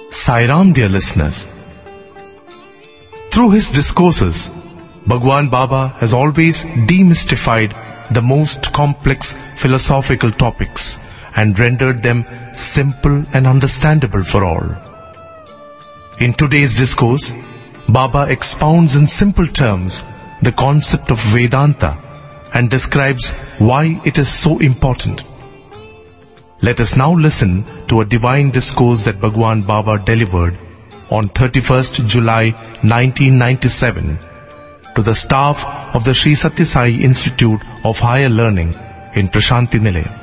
Sai Ram, dear listeners. Through his discourses, Bhagwan Baba has always demystified the most complex philosophical topics and rendered them simple and understandable for all. In today's discourse, Baba expounds in simple terms the concept of Vedanta and describes why it is so important. Let us now listen to a divine discourse that Bhagwan Baba delivered on 31st July 1997 to the staff of the Sri Sathya Sai Institute of Higher Learning in Prashanti Nilayam.